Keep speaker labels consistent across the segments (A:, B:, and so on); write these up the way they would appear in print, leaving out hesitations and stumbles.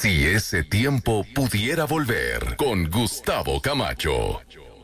A: Si ese tiempo pudiera volver, con Gustavo Camacho.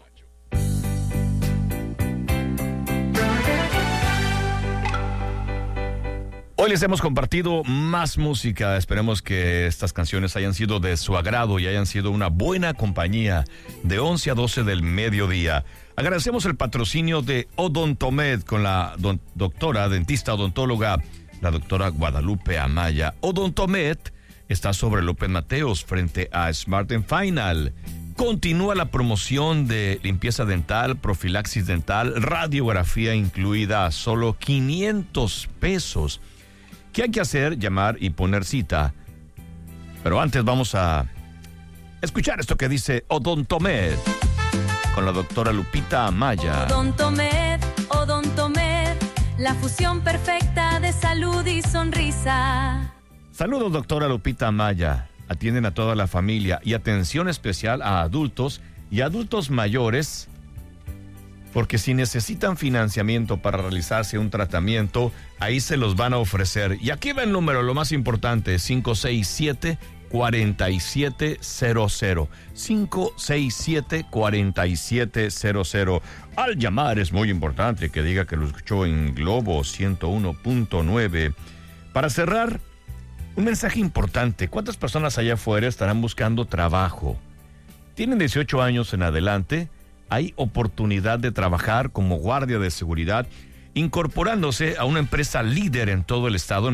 B: Hoy les hemos compartido más música. Esperemos que estas canciones hayan sido de su agrado y hayan sido una buena compañía de 11 a 12 del mediodía. Agradecemos el patrocinio de Odontomed con la doctora, dentista odontóloga, la doctora Guadalupe Amaya. Odontomed está sobre López Mateos frente a Smart & Final. Continúa la promoción de limpieza dental, profilaxis dental, radiografía incluida a solo 500 pesos. ¿Qué hay que hacer? Llamar y poner cita. Pero antes vamos a escuchar esto que dice Odontomed con la doctora Lupita Amaya.
C: Odontomed, Odontomed, la fusión perfecta de salud y sonrisa.
B: Saludos, doctora Lupita Amaya. Atienden a toda la familia y atención especial a adultos y adultos mayores, porque si necesitan financiamiento para realizarse un tratamiento, ahí se los van a ofrecer. Y aquí va el número, lo más importante, 567-4700. 567-4700. Al llamar es muy importante que diga que lo escuchó en Globo 101.9. Para cerrar, un mensaje importante. ¿Cuántas personas allá afuera estarán buscando trabajo? ¿Tienen 18 años en adelante? Hay oportunidad de trabajar como guardia de seguridad, incorporándose a una empresa líder en todo el estado.